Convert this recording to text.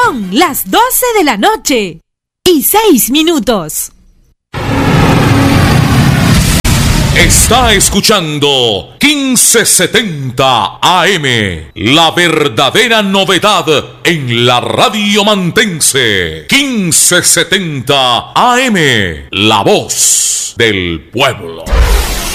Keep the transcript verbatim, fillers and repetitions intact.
Son las doce de la noche y seis minutos. Está escuchando quince setenta A M, la verdadera novedad en la radio mantense. quince setenta A M, la voz del pueblo.